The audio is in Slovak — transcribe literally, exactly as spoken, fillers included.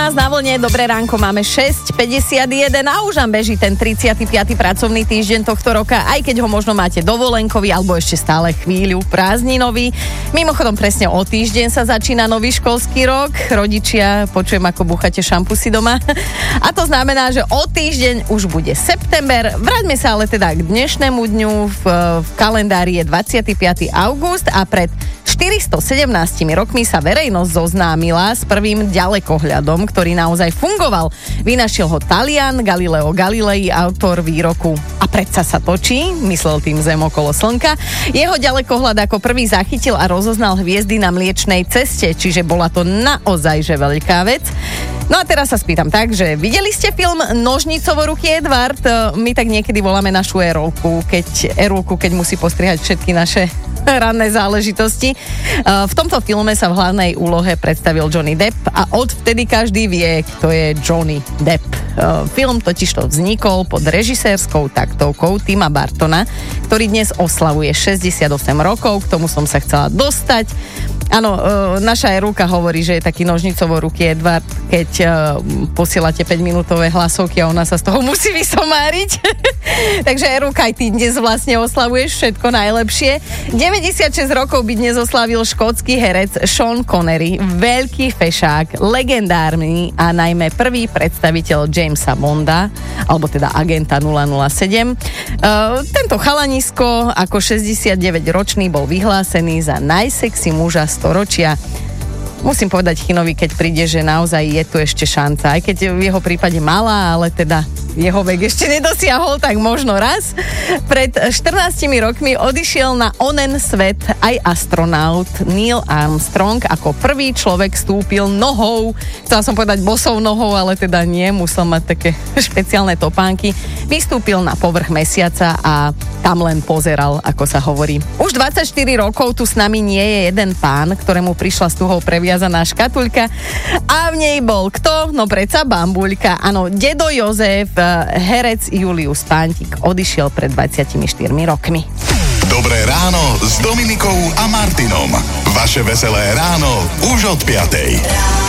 Na vlne, dobré ránko, máme šesť päťdesiatjeden a už nám beží ten tridsiaty piaty pracovný týždeň tohto roka, aj keď ho možno máte dovolenkový alebo ešte stále chvíľu prázdninový. Mimochodom presne o týždeň sa začína nový školský rok. Rodičia, počujem, ako búchate šampusy doma. A to znamená, že o týždeň už bude september. Vráťme sa ale teda k dnešnému dňu. V, v kalendári je dvadsiateho piateho augusta a pred štyristosedemnástimi rokmi sa verejnosť zoznámila s prvým ďalekohľadom, ktorý naozaj fungoval. Vynašiel ho Talian Galileo Galilei, autor výroku "A predsa sa točí", myslel tým Zem okolo Slnka. Jeho ďalekohľad ako prvý zachytil a rozoznal hviezdy na Mliečnej ceste, čiže bola to naozaj že veľká vec. No a teraz sa spýtam tak, že videli ste film Nožnicovo-ruky Edward? My tak niekedy voláme našu Erolku, keď, Erolku, keď musí postrihať všetky naše ranné záležitosti. V tomto filme sa v hlavnej úlohe predstavil Johnny Depp a odvtedy každý vie, kto je Johnny Depp. Film totižto vznikol pod režisérskou taktovkou Tima Burtona, ktorý dnes oslavuje šesťdesiatosem rokov, k tomu som sa chcela dostať. Áno, naša Erúka hovorí, že je taký nožnicovo-ruky Edward, keď posielate päťminútové hlasovky a ona sa z toho musí vysomáriť. Takže Erúka, aj ty dnes vlastne oslavuješ všetko najlepšie. deväťdesiatšesť rokov by dnes oslavil škótsky herec Sean Connery, veľký fešák, legendárny a najmä prvý predstaviteľ Jamesa Bonda, alebo teda agenta nula nula sedem. Uh, tento chalanisko ako šesťdesiatdeväťročný bol vyhlásený za najsexy muža storočia. Musím povedať Chinovi, keď príde, že naozaj je tu ešte šanca. Aj keď v jeho prípade malá, ale teda jeho vek ešte nedosiahol, tak možno raz. Pred štrnástimi rokmi odišiel na onen svet aj astronaut Neil Armstrong. Ako prvý človek vstúpil nohou, chcela som povedať bosou nohou, ale teda nie, musel mať také špeciálne topánky. Vystúpil na povrch mesiaca a tam len pozeral, ako sa hovorí. Už dvadsaťštyri rokov tu s nami nie je jeden pán, ktorému prišla s tuhou previazaná škatuľka a v nej bol kto? No predsa bambuľka. Áno, dedo Jozef, herec Julius Pántik odišiel pred dvadsiatimi štyrmi rokmi. Dobré ráno s Dominikou a Martinom. Vaše veselé ráno už od piatej.